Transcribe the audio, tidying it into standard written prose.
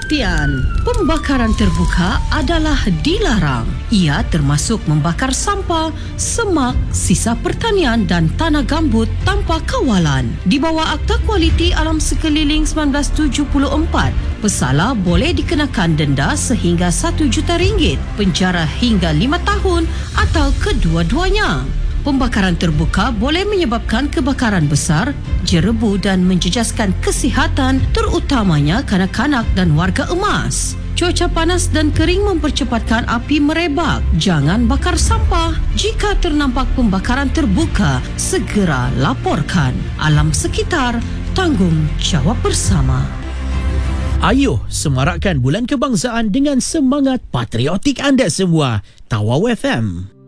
Perhatian, pembakaran terbuka adalah dilarang. Ia termasuk membakar sampah, semak, sisa pertanian dan tanah gambut tanpa kawalan. Di bawah Akta Kualiti Alam Sekeliling 1974, pesalah boleh dikenakan denda sehingga RM1 juta, penjara hingga 5 tahun atau kedua-duanya. Pembakaran terbuka boleh menyebabkan kebakaran besar, jerebu dan menjejaskan kesihatan terutamanya kanak-kanak dan warga emas. Cuaca panas dan kering mempercepatkan api merebak. Jangan bakar sampah. Jika ternampak pembakaran terbuka, segera laporkan. Alam sekitar, tanggungjawab bersama. Ayuh, semarakkan Bulan Kebangsaan dengan semangat patriotik anda semua. Tawau FM.